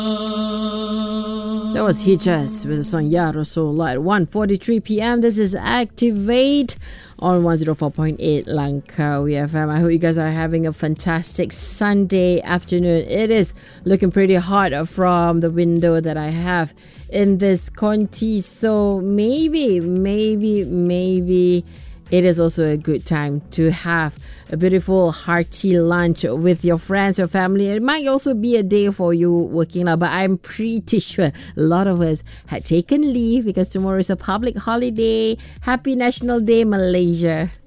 That was Hijas with the song Ya Rasulullah at 1:43 p.m. This is Activate on 104.8 Langkawi FM. I hope you guys are having a fantastic Sunday afternoon. It is looking pretty hot from the window that I have in this Conti. So maybe it is also a good time to have a beautiful hearty lunch with your friends or family. It might also be a day for you working out, but I'm pretty sure a lot of us had taken leave because tomorrow is a public holiday. Happy National Day, Malaysia.